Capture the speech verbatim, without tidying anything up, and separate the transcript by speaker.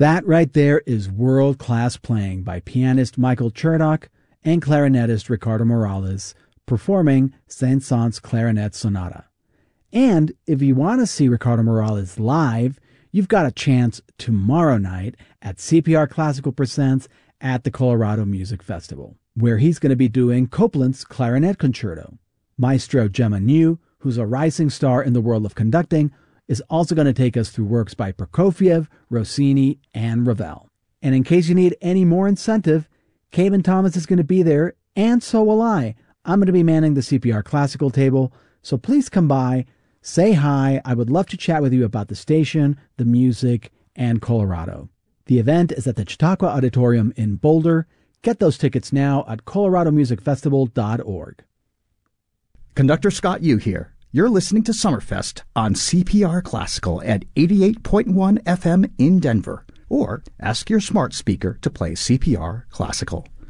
Speaker 1: That right there is world-class playing by pianist Michael Chertok and clarinetist Ricardo Morales performing Saint-Saëns Clarinet Sonata. And if you want to see Ricardo Morales live, you've got a chance tomorrow night at C P R Classical Presents at the Colorado Music Festival, where he's going to be doing Copland's Clarinet Concerto. Maestro Gemma New, who's a rising star in the world of conducting, is also going to take us through works by Prokofiev, Rossini, and Ravel. And in case you need any more incentive, Cayman Thomas is going to be there, and so will I. I'm going to be manning the C P R Classical table, so please come by, say hi. I would love to chat with you about the station, the music, and Colorado. The event is at the Chautauqua Auditorium in Boulder. Get those tickets now at colorado music festival dot org.
Speaker 2: Conductor Scott Yu here. You're listening to Summerfest on C P R Classical at eighty-eight point one F M in Denver. Or ask your smart speaker to play C P R Classical.